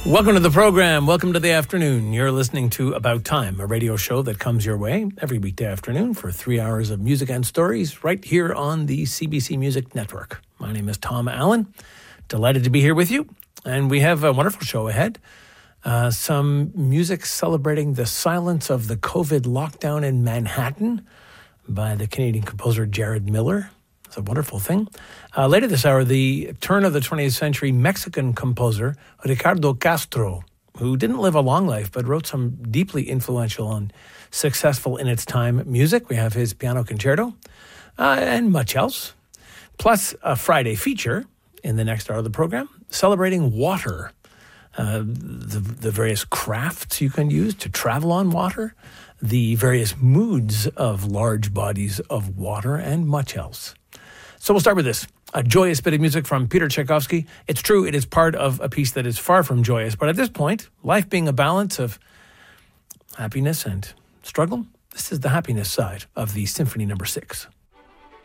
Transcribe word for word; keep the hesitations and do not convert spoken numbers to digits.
Welcome to the program. Welcome to the afternoon. You're listening to About Time, a radio show that comes your way every weekday afternoon for three hours of music and stories right here on the C B C Music Network. My name is Tom Allen. Delighted to be here with you. And we have a wonderful show ahead. Uh, some music celebrating the silence of the COVID lockdown in Manhattan by the Canadian composer Jared Miller. It's a wonderful thing. Uh, later this hour, the turn of the twentieth century Mexican composer Ricardo Castro, who didn't live a long life but wrote some deeply influential and successful in its time music. We have his piano concerto uh, and much else. Plus a Friday feature in the next hour of the program celebrating water, uh, the, the various crafts you can use to travel on water, the various moods of large bodies of water, and much else. So we'll start with this, a joyous bit of music from Peter Tchaikovsky. It's true, it is part of a piece that is far from joyous, but at this point, life being a balance of happiness and struggle, this is the happiness side of the Symphony Number Six.